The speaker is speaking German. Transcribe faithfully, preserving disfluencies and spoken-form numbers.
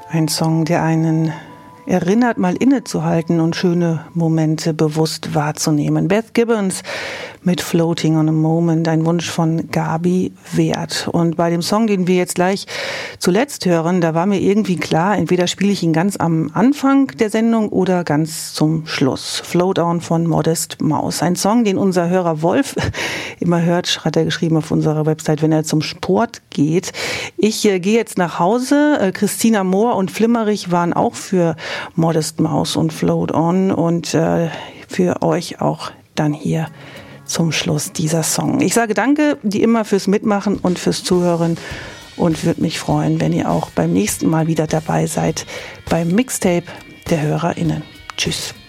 Ein Song, der einen erinnert, mal innezuhalten und schöne Momente bewusst wahrzunehmen. Beth Gibbons mit Floating on a Moment, ein Wunsch von Gabi Wert. Und bei dem Song, den wir jetzt gleich zuletzt hören, da war mir irgendwie klar, entweder spiele ich ihn ganz am Anfang der Sendung oder ganz zum Schluss. Float On von Modest Mouse. Ein Song, den unser Hörer Wolf immer hört, hat er geschrieben auf unserer Website, wenn er zum Sport geht. Ich äh, gehe jetzt nach Hause. Äh, Christina Mohr und Flimmerich waren auch für Modest Mouse und Float On und äh, für euch auch dann hier zum Schluss dieser Song. Ich sage danke, die immer fürs Mitmachen und fürs Zuhören und würde mich freuen, wenn ihr auch beim nächsten Mal wieder dabei seid beim Mixtape der HörerInnen. Tschüss.